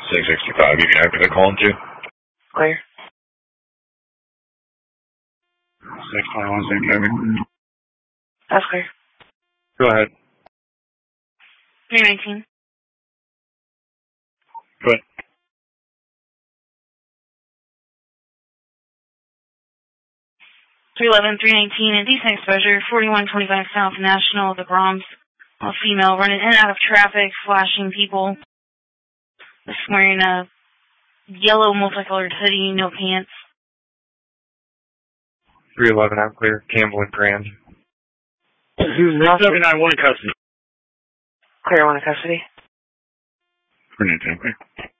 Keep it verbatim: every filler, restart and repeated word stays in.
six sixty-five, you can active the call into. Clear. six twenty-one, same driving. That's clear. Go ahead. three nineteen. Go ahead. three eleven, three nineteen, indecent exposure, forty-one twenty-five South National, the Bronx. A female running in and out of traffic, flashing people. Just wearing a yellow multicolored hoodie, no pants. three eleven, I'm clear. Campbell and Grand. seven nine one custody. Clear, one in custody. three nineteen, clear.